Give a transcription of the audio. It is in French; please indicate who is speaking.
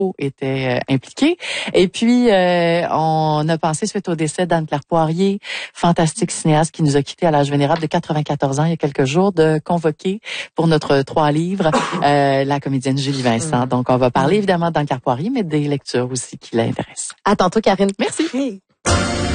Speaker 1: était impliqué. Et puis, on a pensé, suite au décès d'Anne-Claire Poirier, fantastique cinéaste qui nous a quittés à l'âge vénérable de 94 ans il y a quelques jours, de convoquer pour notre 3 livres la comédienne Julie Vincent. Donc, on va parler évidemment d'Anne-Claire Poirier, mais des lectures aussi qui l'intéressent.
Speaker 2: À tantôt, Karine.
Speaker 1: Merci.